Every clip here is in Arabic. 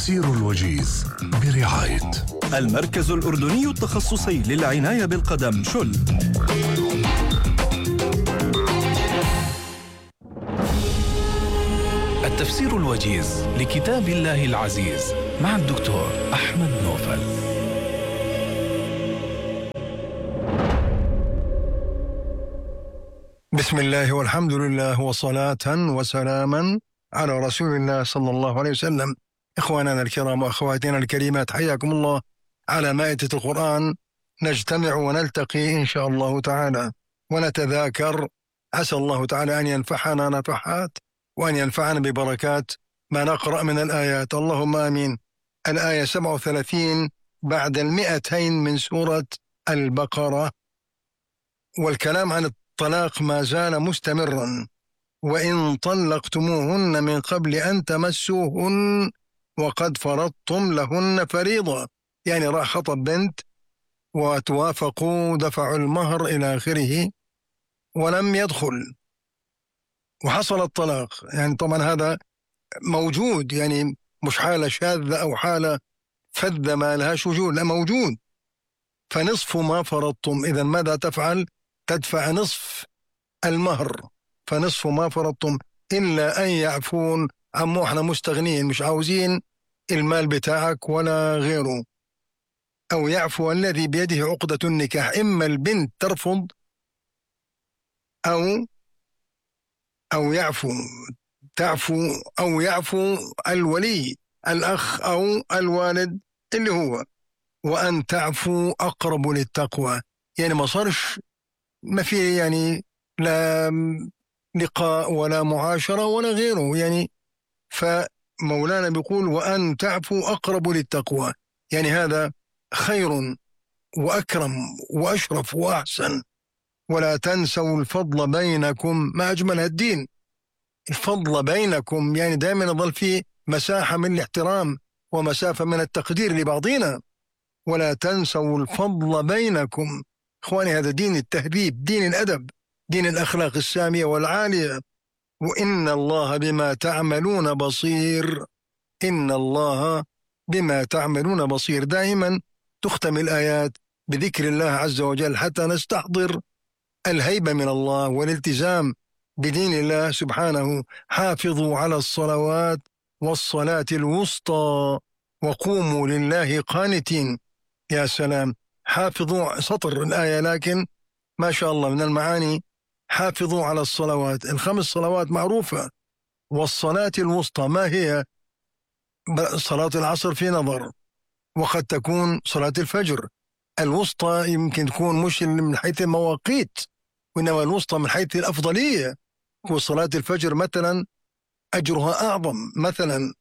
تفسير الوجيز برعاية المركز الأردني التخصصي للعناية بالقدم شل. التفسير الوجيز لكتاب الله العزيز مع الدكتور أحمد نوفل. بسم الله والحمد لله وصلاة وسلاما على رسول الله صلى الله عليه وسلم. إخواننا الكرام وأخواتنا الكريمات، حياكم الله على مائدة القرآن. نجتمع ونلتقي إن شاء الله تعالى ونتذاكر. عسى الله تعالى أن ينفعنا نفحات وأن ينفعنا ببركات ما نقرأ من الآيات، اللهم آمين. الآية 37 بعد 200 من سورة البقرة، والكلام عن الطلاق ما زال مستمرا. وإن طلقتموهن من قبل أن تمسوهن وقد فرضتم لهن فريضة، يعني راح خطب بنت وتوافقوا دفعوا المهر إلى آخره ولم يدخل وحصل الطلاق، يعني طبعا هذا موجود، يعني مش حالة شاذة أو حالة فذة ما لهاش وجود، لا موجود. فنصف ما فرضتم، إذا ماذا تفعل؟ تدفع نصف المهر، فنصف ما فرضتم إلا أن يعفون. عمو احنا مستغنين مش عاوزين المال بتاعك ولا غيره، أو يعفو الذي بيده عقدة النكاح. إما البنت ترفض أو يعفو الولي الأخ أو الوالد اللي هو. وأن تعفو أقرب للتقوى، يعني ما صارش ما في يعني لا لقاء ولا معاشرة ولا غيره، يعني فمولانا بيقول وأن تعفو أقرب للتقوى، يعني هذا خير وأكرم وأشرف وأحسن. ولا تنسوا الفضل بينكم، ما أجمل الدين. الفضل بينكم يعني دائما يظل فيه مساحة من الاحترام ومسافة من التقدير لبعضنا. ولا تنسوا الفضل بينكم. إخواني، هذا دين التهذيب، دين الأدب، دين الأخلاق السامية والعالية. وإن الله بما تعملون بصير. إن الله بما تعملون بصير. دائما تختم الآيات بذكر الله عز وجل حتى نستحضر الهيبة من الله والالتزام بدين الله سبحانه. حافظوا على الصلوات والصلاة الوسطى وقوموا لله قانتين. يا سلام، حافظوا سطر الآية، لكن ما شاء الله من المعاني. حافظوا على الصلوات، الخمس صلوات معروفة. والصلاة الوسطى ما هي؟ صلاة العصر في نظر، وقد تكون صلاة الفجر. الوسطى يمكن تكون مش من حيث المواقيت، وإنما الوسطى من حيث الأفضلية. وصلاة الفجر مثلا أجرها أعظم. مثلا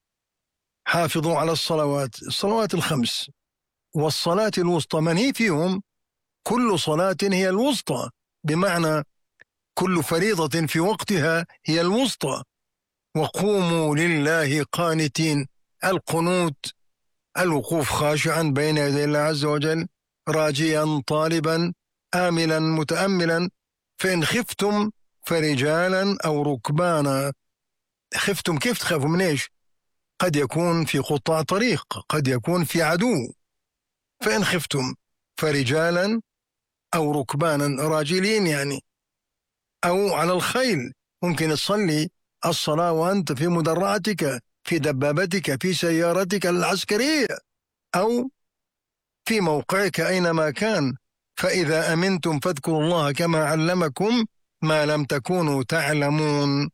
حافظوا على الصلوات الخمس والصلاة الوسطى، من هي فيهم؟ كل صلاة هي الوسطى، بمعنى كل فريضة في وقتها هي الوسطى. وقوموا لله قانتين. القنوت الوقوف خاشعا بين يدي الله عز وجل، راجيا طالبا آملا متأملا. فإن خفتم فرجالا أو ركبانا. خفتم كيف تخافوا؟ من إيش؟ قد يكون في قطاع طريق، قد يكون في عدو. فإن خفتم فرجالا أو ركبانا، راجلين يعني، أو على الخيل. ممكن تصلي الصلاة وأنت في مدرعتك، في دبابتك، في سيارتك العسكرية، أو في موقعك أينما كان. فإذا أمنتم فاذكروا الله كما علمكم ما لم تكونوا تعلمون.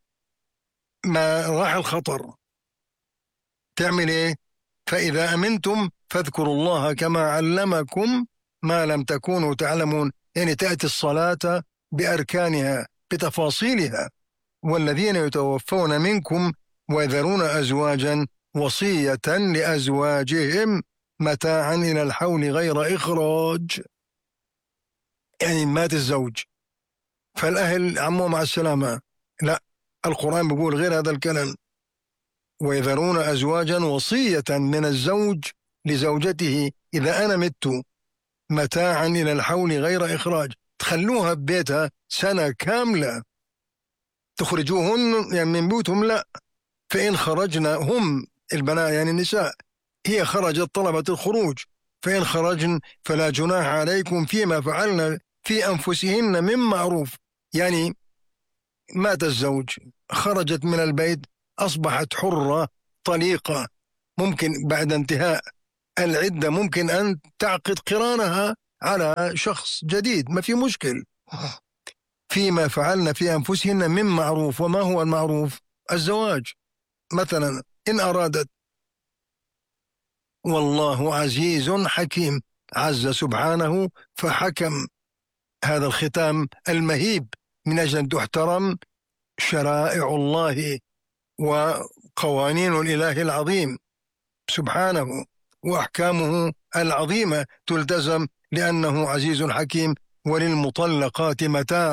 ما راح الخطر تعمل إيه؟ فإذا أمنتم فاذكروا الله كما علمكم ما لم تكونوا تعلمون، يعني تأتي الصلاة بأركانها بتفاصيلها. والذين يتوفون منكم ويذرون أزواجا وصية لأزواجهم متاعا إلى الحول غير إخراج، يعني مات الزوج فالأهل عمو مع السلامة. لا، القرآن بيقول غير هذا الكلام. ويذرون أزواجا وصية من الزوج لزوجته إذا أنا مت متاعا إلى الحول غير إخراج. تخلوها ببيتها سنة كاملة، تخرجوهن يعني من بيوتهم لا. فإن خرجنا هم البنات يعني النساء، هي خرجت طلبت الخروج، فإن خرجن فلا جناح عليكم فيما فعلن في أنفسهن من معروف. يعني مات الزوج، خرجت من البيت، أصبحت حرة طليقة، ممكن بعد انتهاء العدة ممكن أن تعقد قرانها على شخص جديد، ما في مشكل. فيما فعلن في أنفسهن من معروف. وما هو المعروف؟ الزواج مثلا. إن أرادت، والله عزيز حكيم، عز سبحانه فحكم هذا الختام المهيب من أجل أن تحترم شرائع الله وقوانين الإله العظيم سبحانه، وأحكامه العظيمة تلتزم لأنه عزيز حكيم. وللمطلقات متاع